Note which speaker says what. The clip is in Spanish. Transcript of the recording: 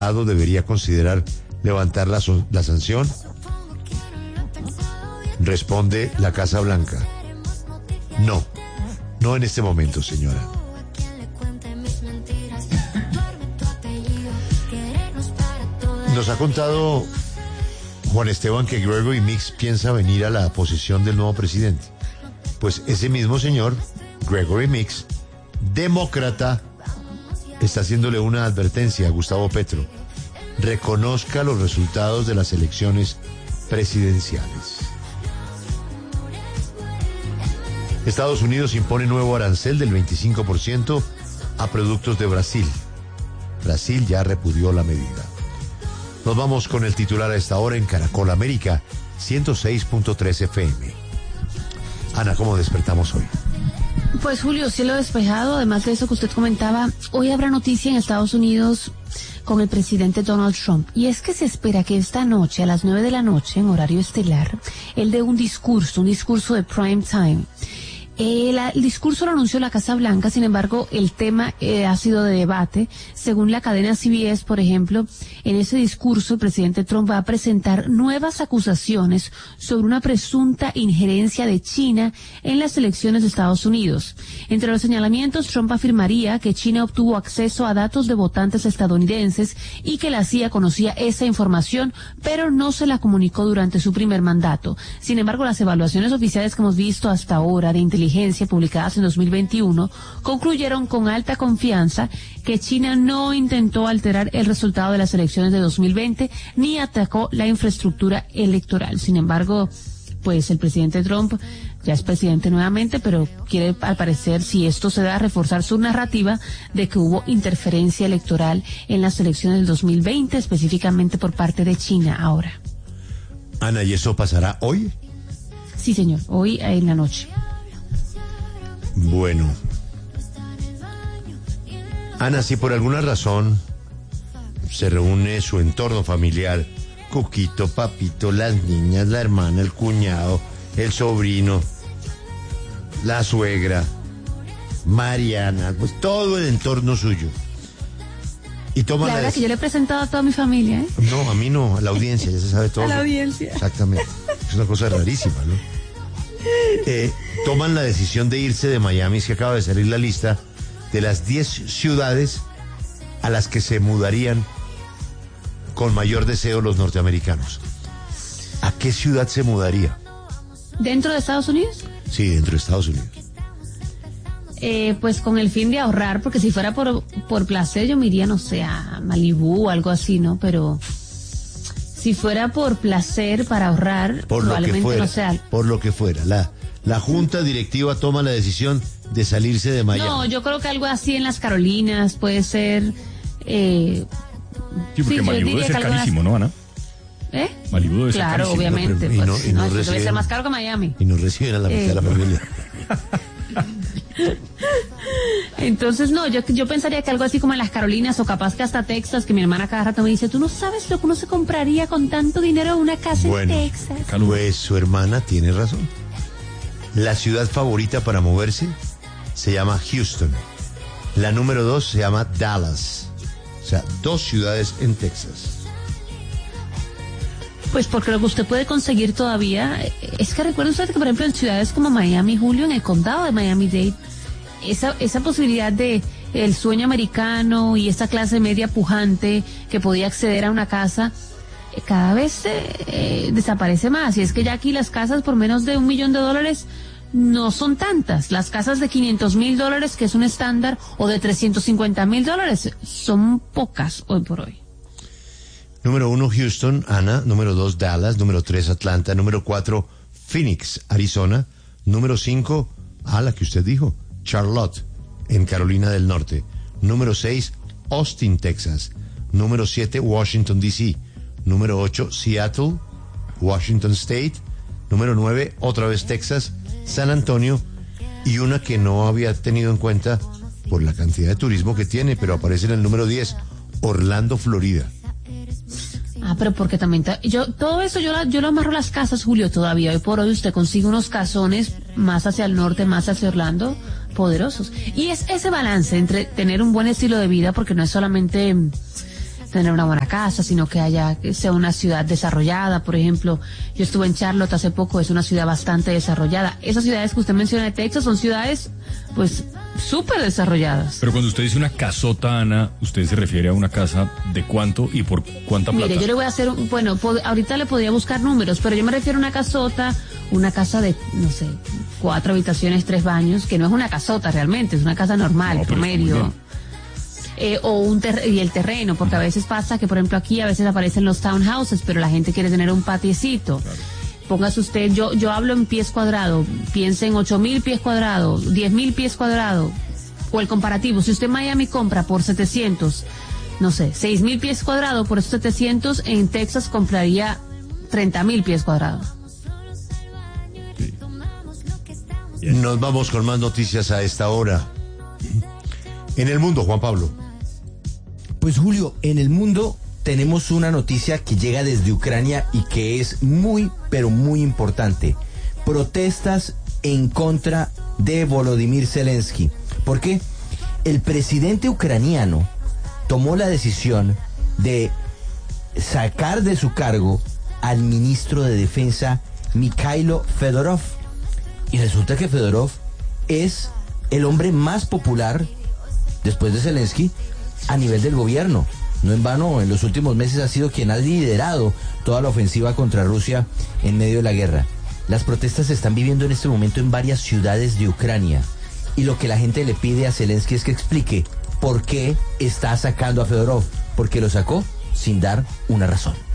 Speaker 1: debería considerar levantar la sanción? Responde la Casa Blanca. No en este momento, señora. Nos ha contado Juan Esteban que Gregory Meeks piensa venir a la posición del nuevo presidente. Pues ese mismo señor, Gregory Meeks, demócrata, está haciéndole una advertencia a Gustavo Petro. Reconozca los resultados de las elecciones presidenciales. Estados Unidos impone nuevo arancel del 25% a productos de Brasil. Brasil ya repudió la medida. Nos vamos con el titular a esta hora en Caracol América, 106.3 FM. Ana, ¿cómo despertamos hoy?
Speaker 2: Pues Julio, cielo despejado. Además de eso que usted comentaba, hoy habrá noticia en Estados Unidos con el presidente Donald Trump. Y es que se espera que esta noche, a las 9 de la noche, en horario estelar, él dé un discurso de prime time. El discurso lo anunció la Casa Blanca, sin embargo, el tema ha sido de debate. Según la cadena CBS, por ejemplo, en ese discurso el presidente Trump va a presentar nuevas acusaciones sobre una presunta injerencia de China en las elecciones de Estados Unidos. Entre los señalamientos, Trump afirmaría que China obtuvo acceso a datos de votantes estadounidenses y que la CIA conocía esa información, pero no se la comunicó durante su primer mandato. Sin embargo, las evaluaciones oficiales que hemos visto hasta ahora de inteligencia publicadas en 2021 concluyeron con alta confianza que China no intentó alterar el resultado de las elecciones de 2020 ni atacó la infraestructura electoral. Sin embargo, pues el presidente Trump ya es presidente nuevamente, pero quiere, al parecer, si esto se da, reforzar su narrativa de que hubo interferencia electoral en las elecciones del 2020, específicamente por parte de China ahora.
Speaker 1: Ana, ¿y eso pasará hoy?
Speaker 2: Sí, señor, hoy en la noche.
Speaker 1: Bueno, Ana, si por alguna razón se reúne su entorno familiar, Cuquito, Papito, las niñas, la hermana, el cuñado, el sobrino, la suegra, Mariana, pues todo el entorno suyo. Y toma
Speaker 2: la verdad que yo le he presentado a toda mi familia, ¿eh?
Speaker 1: No, a mí no, a la audiencia, ya se sabe todo.
Speaker 2: A la audiencia.
Speaker 1: Exactamente, es una cosa rarísima, ¿no? Toman la decisión de irse de Miami, es que acaba de salir la lista de las 10 ciudades a las que se mudarían con mayor deseo los norteamericanos. ¿A qué ciudad se mudaría?
Speaker 2: ¿Dentro de Estados Unidos?
Speaker 1: Sí, dentro de Estados Unidos.
Speaker 2: Pues con el fin de ahorrar, porque si fuera por placer yo me iría, no sé, a Malibú o algo así, ¿no? Pero si fuera por placer, para ahorrar, probablemente no sea.
Speaker 1: Por lo que fuera, la junta directiva toma la decisión de salirse de Miami.
Speaker 2: No, yo creo que algo así en las Carolinas puede ser.
Speaker 3: Sí, porque Malibú debe ser carísimo, ¿no, Ana? Malibú debe ser carísimo.
Speaker 2: Claro, obviamente. Debe ser más caro que Miami.
Speaker 1: Y no reciben a la mitad de la familia.
Speaker 2: Entonces, no, yo pensaría que algo así como en las Carolinas o capaz que hasta Texas, que mi hermana cada rato me dice, tú no sabes lo que uno se compraría con tanto dinero una casa en Texas.
Speaker 1: Pues su hermana tiene razón. La ciudad favorita para moverse se llama Houston. La número 2 se llama Dallas. O sea, 2 ciudades en Texas.
Speaker 2: Pues porque lo que usted puede conseguir todavía, es que recuerda usted que, por ejemplo, en ciudades como Miami, Julio, en el condado de Miami-Dade, esa posibilidad de el sueño americano y esa clase media pujante que podía acceder a una casa, cada vez desaparece más. Y es que ya aquí las casas por menos de $1 millón no son tantas. Las casas de $500,000, que es un estándar, o de $350,000, son pocas hoy por hoy.
Speaker 1: Número 1, Houston, Ana. Número 2, Dallas. Número 3, Atlanta. Número 4, Phoenix, Arizona. Número 5, la que usted dijo, Charlotte, en Carolina del Norte. Número 6, Austin, Texas. Número 7, Washington, D.C. Número 8, Seattle, Washington State. Número 9, otra vez Texas, San Antonio. Y una que no había tenido en cuenta por la cantidad de turismo que tiene, pero aparece en el número 10, Orlando, Florida.
Speaker 2: Pero porque también, todo eso yo lo amarro a las casas, Julio, todavía. Hoy por hoy usted consigue unos casones más hacia el norte, más hacia Orlando, poderosos. Y es ese balance entre tener un buen estilo de vida, porque no es solamente tener una buena casa, sino que sea una ciudad desarrollada. Por ejemplo, yo estuve en Charlotte hace poco, es una ciudad bastante desarrollada. Esas ciudades que usted menciona de Texas son ciudades, pues, súper desarrolladas.
Speaker 3: Pero cuando usted dice una casota, Ana, ¿usted se refiere a una casa de cuánto y por cuánta plata?
Speaker 2: Mire, yo le voy a hacer, ahorita le podría buscar números, pero yo me refiero a una casota, una casa de, no sé, 4 habitaciones, 3 baños, que no es una casota realmente, es una casa normal, promedio. Y el terreno, porque a veces pasa que, por ejemplo, aquí a veces aparecen los townhouses, pero la gente quiere tener un patiecito. Claro. Póngase usted, yo hablo en pies cuadrados, piense en 8,000 pies cuadrados, 10,000 pies cuadrados, o el comparativo. Si usted en Miami compra por 700, no sé, 6,000 pies cuadrados, por esos 700, en Texas compraría 30,000 pies cuadrados.
Speaker 1: Sí. Nos vamos con más noticias a esta hora. En el mundo, Juan Pablo.
Speaker 4: Pues Julio, en el mundo tenemos una noticia que llega desde Ucrania y que es muy, pero muy importante. Protestas en contra de Volodymyr Zelensky. ¿Por qué? El presidente ucraniano tomó la decisión de sacar de su cargo al ministro de Defensa Mikhailo Fedorov. Y resulta que Fedorov es el hombre más popular después de Zelensky a nivel del gobierno. No en vano, en los últimos meses ha sido quien ha liderado toda la ofensiva contra Rusia en medio de la guerra. Las protestas se están viviendo en este momento en varias ciudades de Ucrania. Y lo que la gente le pide a Zelensky es que explique por qué está sacando a Fedorov. Porque lo sacó sin dar una razón.